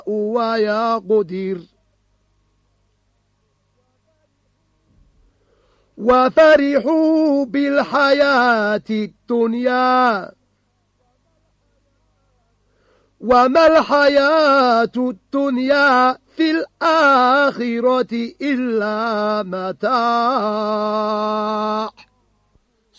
ويقدر وفرحوا بالحياة الدنيا وما الحياة الدنيا في الآخرة إلا متاع